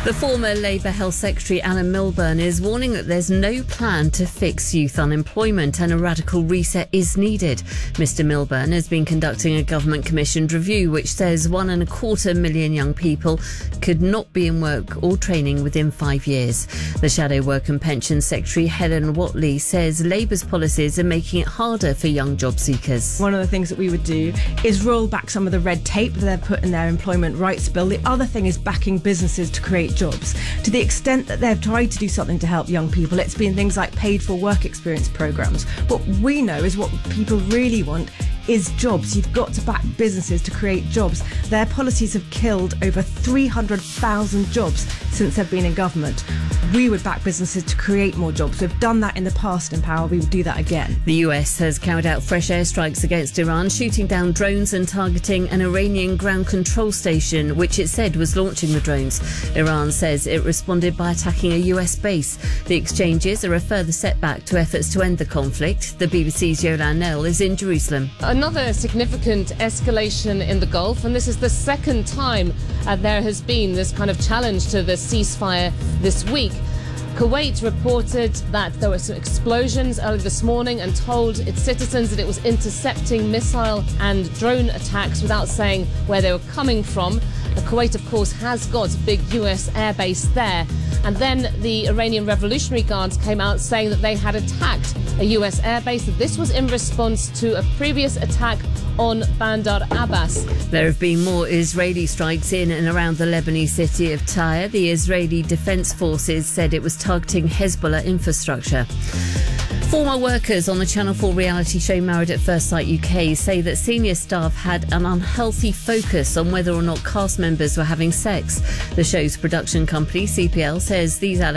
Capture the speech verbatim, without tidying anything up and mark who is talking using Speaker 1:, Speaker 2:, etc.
Speaker 1: The former Labour Health Secretary Alan Milburn is warning that there's no plan to fix youth unemployment and a radical reset is needed. Mr Milburn has been conducting a government-commissioned review which says one and a quarter million young people could not be in work or training within five years. The Shadow Work and Pensions Secretary Helen Whatley says Labour's policies are making it harder for young job seekers.
Speaker 2: One of the things that we would do is roll back some of the red tape that they've put in their employment rights bill. The other thing is backing businesses to create jobs. To the extent that they've tried to do something to help young people, it's been things like paid for work experience programmes. What we know is what people really want is jobs. You've got to back businesses to create jobs. Their policies have killed over three hundred thousand jobs since they've been in government. We would back businesses to create more jobs. We've done that in the past in Power. We would do that again.
Speaker 1: The U S has carried out fresh airstrikes against Iran, shooting down drones and targeting an Iranian ground control station, which it said was launching the drones. Iran says it responded by attacking a U S base. The exchanges are a further setback to efforts to end the conflict. The B B C's Yolan Nell is in Jerusalem.
Speaker 3: Another significant escalation in the Gulf, and this is the second time uh, there has been this kind of challenge to the ceasefire this week. Kuwait reported that there were some explosions early this morning and told its citizens that it was intercepting missile and drone attacks without saying where they were coming from. Kuwait, of course, has got a big U S airbase there. And then the Iranian Revolutionary Guards came out saying that they had attacked a U S airbase. This was in response to a previous attack on Bandar Abbas.
Speaker 1: There have been more Israeli strikes in and around the Lebanese city of Tyre. The Israeli Defence Forces said it was targeting Hezbollah infrastructure. Former workers on the Channel four reality show Married at First Sight U K say that senior staff had an unhealthy focus on whether or not cast members were having sex. The show's production company, C P L, says these allegations